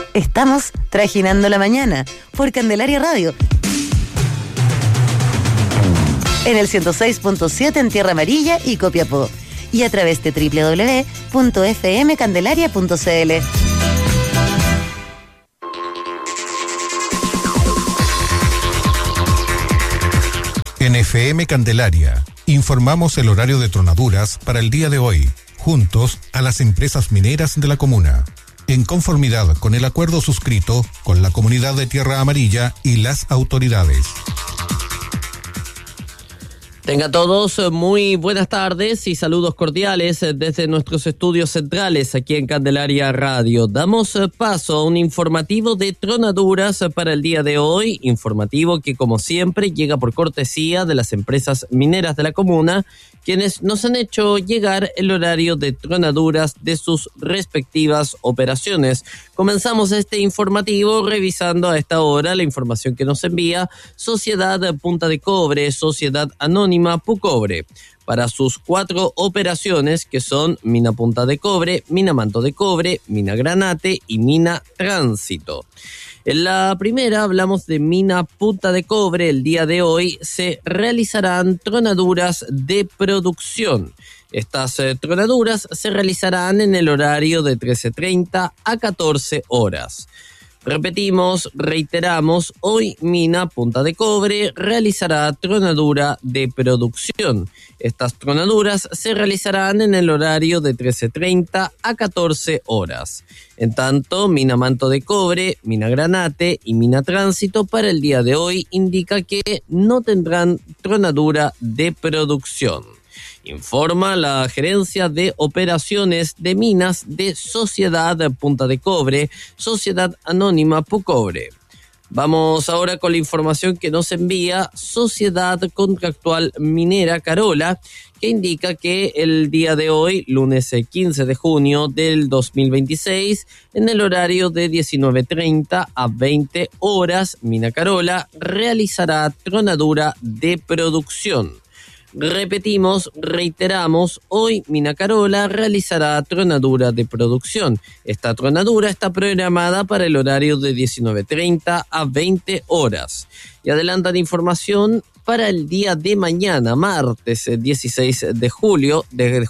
Estamos trajinando la mañana por Candelaria Radio. En el 106.7 en Tierra Amarilla y Copiapó. Y a través de www.fmcandelaria.cl. En FM Candelaria informamos el horario de tronaduras para el día de hoy, juntos a las empresas mineras de la comuna, en conformidad con el acuerdo suscrito con la comunidad de Tierra Amarilla y las autoridades. Tengan todos muy buenas tardes y saludos cordiales desde nuestros estudios centrales aquí en Candelaria Radio. Damos paso a un informativo de tronaduras para el día de hoy, informativo que como siempre llega por cortesía de las empresas mineras de la comuna, quienes nos han hecho llegar el horario de tronaduras de sus respectivas operaciones. Comenzamos este informativo revisando a esta hora la información que nos envía Sociedad Punta de Cobre, Sociedad Anónima Pucobre, para sus 4 operaciones que son Mina Punta de Cobre, Mina Manto de Cobre, Mina Granate y Mina Tránsito. En la primera hablamos de Mina Punta de Cobre. El día de hoy se realizarán tronaduras de producción. Estas tronaduras se realizarán en el horario de 13:30 a 14 horas. Repetimos, reiteramos, hoy Mina Punta de Cobre realizará tronadura de producción. Estas tronaduras se realizarán en el horario de 13:30 a 14 horas. En tanto, Mina Manto de Cobre, Mina Granate y Mina Tránsito para el día de hoy indica que no tendrán tronadura de producción. Informa la Gerencia de Operaciones de Minas de Sociedad Punta de Cobre, Sociedad Anónima Pucobre. Vamos ahora con la información que nos envía Sociedad Contractual Minera Carola, que indica que el día de hoy, lunes 15 de junio del 2026, en el horario de 19:30 a 20 horas, Mina Carola realizará tronadura de producción. Repetimos, reiteramos, hoy Mina Carola realizará tronadura de producción. Esta tronadura está programada para el horario de 19:30 a 20 horas. Y adelantan información para el día de mañana, martes 16 de junio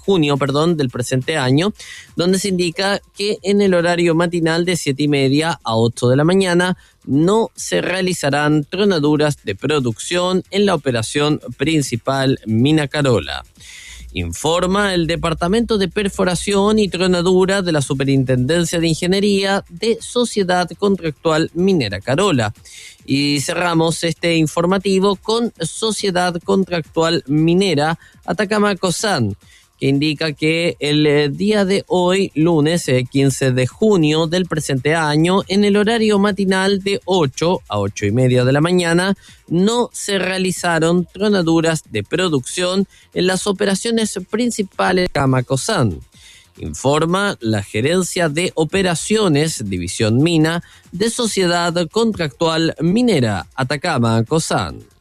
del presente año, donde se indica que en el horario matinal de 7:30 a 8 de la mañana no se realizarán tronaduras de producción en la operación principal Mina Carola. Informa el Departamento de Perforación y Tronadura de la Superintendencia de Ingeniería de Sociedad Contractual Minera Carola. Y cerramos este informativo con Sociedad Contractual Minera Atacama Cosán, que indica que el día de hoy, lunes 15 de junio del presente año, en el horario matinal de 8 a 8:30 de la mañana, no se realizaron tronaduras de producción en las operaciones principales de Camacosán. Informa la Gerencia de Operaciones, División Mina, de Sociedad Contractual Minera Atacama Cosán.